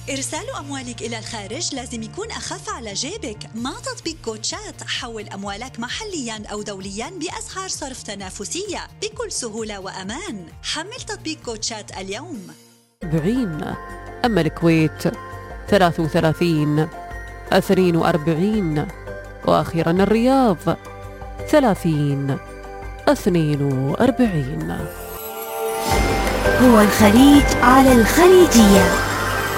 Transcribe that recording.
إرسال أموالك إلى الخارج لازم يكون أخف على جيبك. مع تطبيق كوتشات حول أموالك محلياً أو دولياً بأسعار صرف تنافسية بكل سهولة وأمان. حمل تطبيق كوتشات اليوم. 40. أما الكويت 33 42. وأخيراً الرياض 30 42. هو الخليج على الخليجية.